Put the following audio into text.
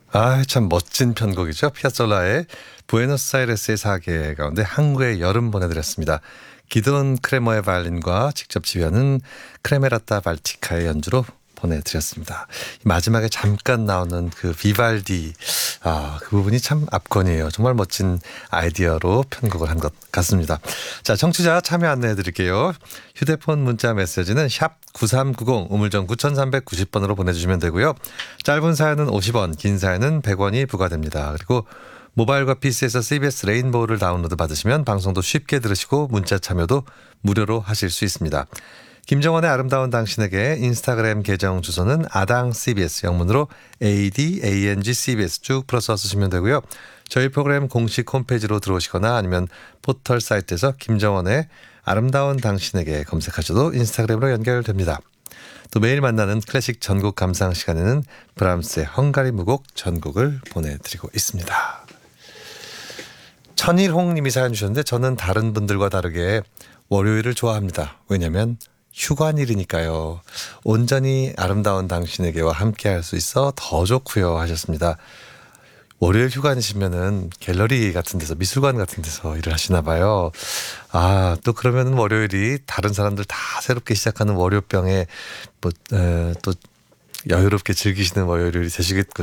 아, 참 멋진 편곡이죠. 피아솔라의 부에노스아이레스의 사계 가운데 항구의 여름 보내드렸습니다. 기돈 크레머의 바이올린과 직접 지휘하는 크레메라타 발티카의 연주로 보내드렸습니다. 마지막에 잠깐 나오는 그 비발디, 그 부분이 참 압권이에요. 정말 멋진 아이디어로 편곡을 한 것 같습니다. 자, 청취자 참여 안내해 드릴게요. 휴대폰 문자 메시지는 샵 9390 우물정 9390번으로 보내주시면 되고요. 짧은 사연은 50원, 긴 사연은 100원이 부과됩니다. 그리고 모바일과 PC에서 CBS 레인보우를 다운로드 받으시면 방송도 쉽게 들으시고 문자 참여도 무료로 하실 수 있습니다. 김정원의 아름다운 당신에게 인스타그램 계정 주소는 아당 CBS 영문으로 ADANG CBS 쭉 풀어서 쓰시면 되고요. 저희 프로그램 공식 홈페이지로 들어오시거나 아니면 포털 사이트에서 김정원의 아름다운 당신에게 검색하셔도 인스타그램으로 연결됩니다. 또 매일 만나는 클래식 전곡 감상 시간에는 브람스의 헝가리 무곡 전곡을 보내드리고 있습니다. 천일홍 님이 사연 주셨는데 저는 다른 분들과 다르게 월요일을 좋아합니다. 왜냐하면 휴관일이니까요. 온전히 아름다운 당신에게와 함께 할 수 있어 더 좋고요 하셨습니다. 월요일 휴관이시면은 갤러리 같은 데서 미술관 같은 데서 일을 하시나 봐요. 또 그러면은 월요일이 다른 사람들 다 새롭게 시작하는 월요병에 또 여유롭게 즐기시는 월요일이 되시겠군요.